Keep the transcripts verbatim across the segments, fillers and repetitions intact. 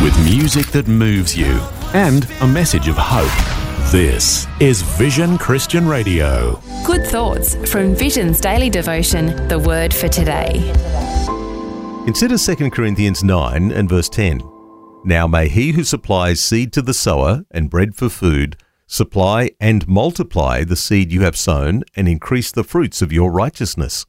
with music that moves you and a message of hope. This is Vision Christian Radio. Good thoughts from Vision's daily devotion, The Word for Today. Consider Second Corinthians nine and verse ten. Now may he who supplies seed to the sower and bread for food supply and multiply the seed you have sown and increase the fruits of your righteousness.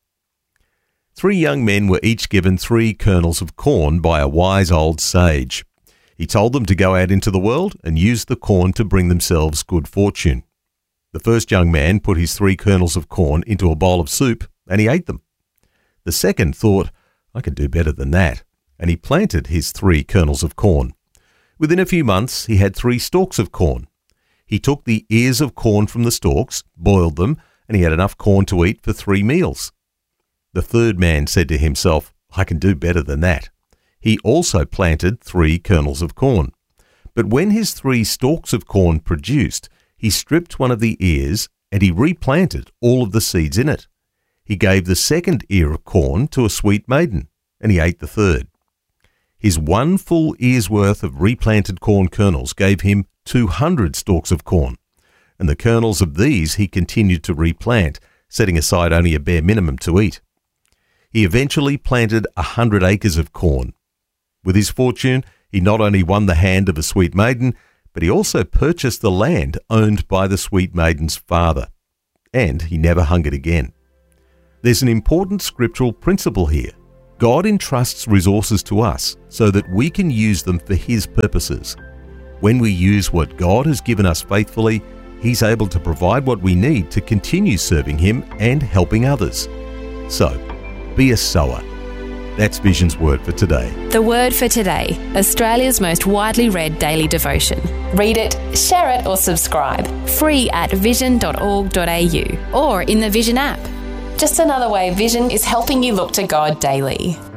Three young men were each given three kernels of corn by a wise old sage. He told them to go out into the world and use the corn to bring themselves good fortune. The first young man put his three kernels of corn into a bowl of soup, and he ate them. The second thought, I can do better than that, and he planted his three kernels of corn. Within a few months, he had three stalks of corn. He took the ears of corn from the stalks, boiled them, and he had enough corn to eat for three meals. The third man said to himself, I can do better than that. He also planted three kernels of corn. But when his three stalks of corn produced, he stripped one of the ears and he replanted all of the seeds in it. He gave the second ear of corn to a sweet maiden, and he ate the third. His one full ear's worth of replanted corn kernels gave him two hundred stalks of corn, and the kernels of these he continued to replant, setting aside only a bare minimum to eat. He eventually planted a hundred acres of corn. With his fortune, he not only won the hand of a sweet maiden, but he also purchased the land owned by the sweet maiden's father. And he never hungered again. There's an important scriptural principle here. God entrusts resources to us so that we can use them for His purposes. When we use what God has given us faithfully, He's able to provide what we need to continue serving Him and helping others. So, be a sower. That's Vision's Word for today. The Word for Today, Australia's most widely read daily devotion. Read it, share it or subscribe. Free at vision dot org dot a u or in the Vision app. Just another way Vision is helping you look to God daily.